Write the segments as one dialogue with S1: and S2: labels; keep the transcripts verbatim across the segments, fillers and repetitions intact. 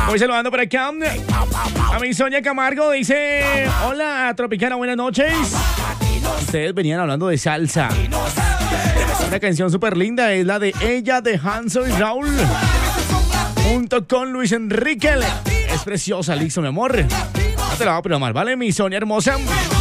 S1: Voy saludando por acá a mi Sonia Camargo. Dice: hola, Tropicana, buenas noches. Ustedes venían hablando de salsa. Una canción súper linda es la de Ella de Hansel y Raúl, junto con Luis Enrique. Es preciosa, listo, mi amor. No te la voy a programar, ¿vale, mi Sonia hermosa?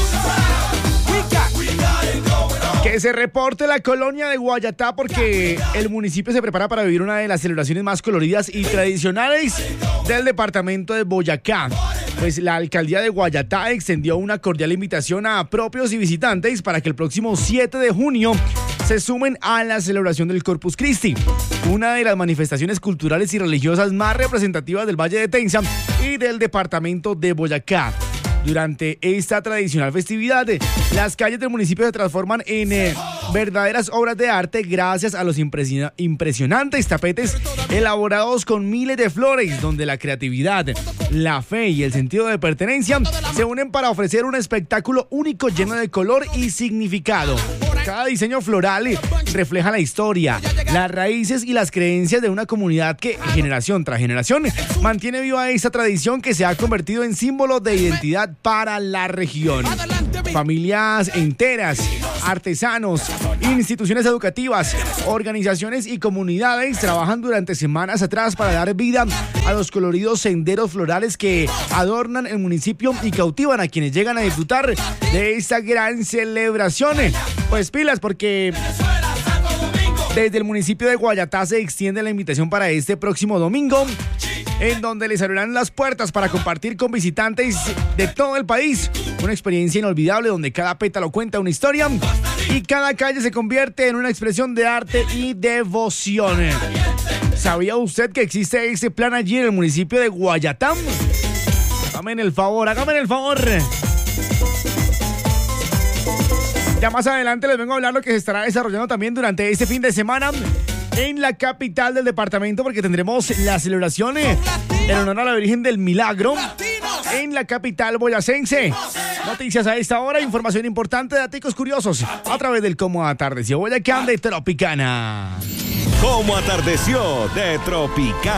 S1: Que se reporte la colonia de Guayatá, porque el municipio se prepara para vivir una de las celebraciones más coloridas y tradicionales del departamento de Boyacá. Pues la alcaldía de Guayatá extendió una cordial invitación a propios y visitantes para que el próximo siete de junio se sumen a la celebración del Corpus Christi, una de las manifestaciones culturales y religiosas más representativas del Valle de Tenza y del departamento de Boyacá. Durante esta tradicional festividad, las calles del municipio se transforman en eh, verdaderas obras de arte gracias a los impresiona- impresionantes tapetes elaborados con miles de flores, donde la creatividad, la fe y el sentido de pertenencia se unen para ofrecer un espectáculo único lleno de color y significado. Cada diseño floral refleja la historia, las raíces y las creencias de una comunidad que, generación tras generación, mantiene viva esta tradición que se ha convertido en símbolo de identidad para la región. Familias enteras, artesanos, instituciones educativas, organizaciones y comunidades trabajan durante semanas atrás para dar vida a los coloridos senderos florales que adornan el municipio y cautivan a quienes llegan a disfrutar de esta gran celebración. Pues pilas, porque desde el municipio de Guayatá se extiende la invitación para este próximo domingo, en donde les abrirán las puertas para compartir con visitantes de todo el país una experiencia inolvidable donde cada pétalo cuenta una historia y cada calle se convierte en una expresión de arte y devoción. ¿Sabía usted que existe ese plan allí en el municipio de Guayatá? Hágame el favor, hágame el favor. Ya más adelante les vengo a hablar lo que se estará desarrollando también durante este fin de semana en la capital del departamento, porque tendremos la celebración en honor a la Virgen del Milagro en la capital boyacense. Noticias a esta hora, información importante, datos curiosos a través del Cómo Atardeció Boyacá de Tropicana.
S2: Cómo Atardeció de Tropicana.